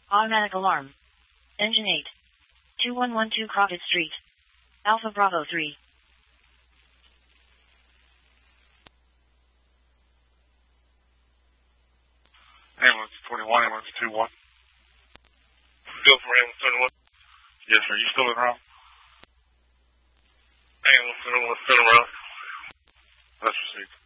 Automatic alarm. Engine 8. 2112 Crockett Street. Alpha Bravo 3. Ambulance 21, ambulance 21. Go for ambulance 21. Yes, sir. You still in route? Ambulance 21, still in route. That's received.